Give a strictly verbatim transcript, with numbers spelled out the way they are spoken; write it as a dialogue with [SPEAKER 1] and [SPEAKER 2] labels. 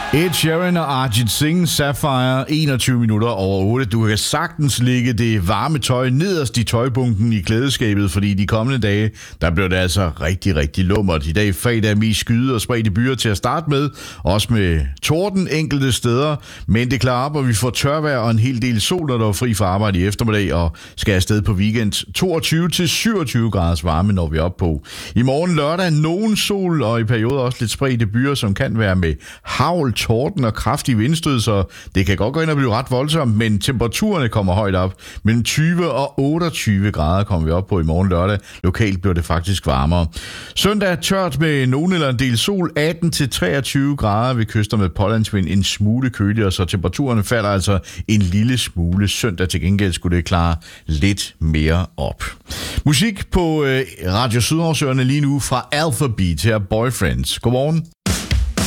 [SPEAKER 1] Ed Sheeran og Arjit Singh, Sapphire, enogtyve minutter over otte. Du kan sagtens lægge det varme tøj nederst i tøjbunken i klædeskabet, fordi de kommende dage, der bliver det altså rigtig, rigtig lummert. I dag fredag er mest skyde og spredte byer til at starte med, også med torden enkelte steder, men det klarer op, og vi får tørvejr og en hel del sol, når der er fri for arbejde i eftermiddag, og skal afsted på weekend. toogtyve til syvogtyve graders varme når vi er op på. I morgen lørdag nogen sol, og i perioder også lidt spredte byer, som kan være med hagl, torden og kraftige vindstød, så det kan godt gå ind og blive ret voldsomt, men temperaturerne kommer højt op. Mellem tyve og otteogtyve grader kommer vi op på i morgen lørdag. Lokalt bliver det faktisk varmere. Søndag er tørt med nogen eller en del sol, atten til treogtyve grader ved kyster med pålandsvind, en smule køligere, så temperaturerne falder altså en lille smule. Søndag til gengæld skulle det klare lidt mere op. Musik på øh, Radio Sydhavsøerne lige nu fra Alphabet her, Boyfriends. Godmorgen.